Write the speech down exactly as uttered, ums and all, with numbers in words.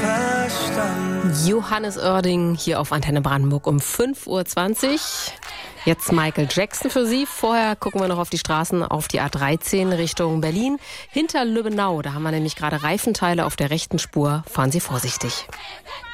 verstanden. Johannes Oerding hier auf Antenne Brandenburg um fünf Uhr zwanzig. Jetzt Michael Jackson für Sie. Vorher gucken wir noch auf die Straßen, auf die A dreizehn Richtung Berlin. Hinter Lübbenau, da haben wir nämlich gerade Reifenteile auf der rechten Spur. Fahren Sie vorsichtig.